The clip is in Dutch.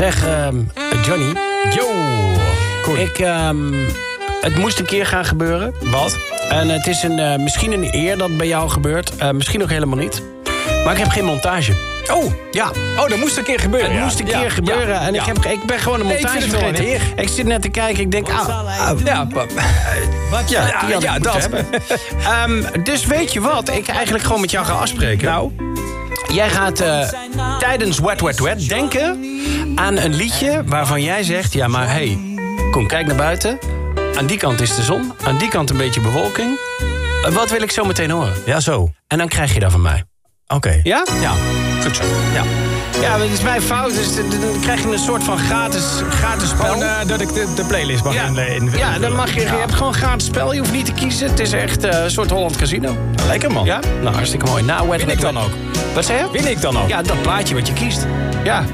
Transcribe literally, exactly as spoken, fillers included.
Zeg, um, Johnny. Yo. Cool. Ik, um, het moest een keer gaan gebeuren. Wat? En het is een, uh, misschien een eer dat bij jou gebeurt. Uh, misschien ook helemaal niet. Maar ik heb geen montage. Oh, ja. Oh, dat moest een keer gebeuren. Het ja. moest een ja. keer gebeuren. Ja. En ja. Ik, heb, ik ben gewoon een nee, montage ik vind het vergeten. wel een eer. Ik zit net te kijken. Ik denk, ah, ah, ja, wat? Ja, Ja, ja, ja dat. um, dus weet je wat? Ik eigenlijk gewoon met jou ga afspreken. Nou? Jij gaat uh, tijdens Wet Wet Wet denken aan een liedje waarvan jij zegt... ja, maar hé, hey, kom, kijk naar buiten. Aan die kant is de zon, aan die kant een beetje bewolking. Uh, wat wil ik zo meteen horen? Ja, zo. En dan krijg je dat van mij. Oké. Okay. Ja? Ja. Goed zo. Ja. Ja, dat is mijn fout. Dus dan krijg je een soort van gratis, gratis spel. Gewoon uh, dat ik de, de playlist mag ja. in, in, in Ja, dan mag je, je hebt gewoon gratis spel. Je hoeft niet te kiezen. Het is echt uh, een soort Holland Casino. Lekker, man. Ja? Nou, hartstikke mooi. Nou, Win ik dan ook? Wat zei je? Win ik dan ook? Ja, dat plaatje wat je kiest. Ja.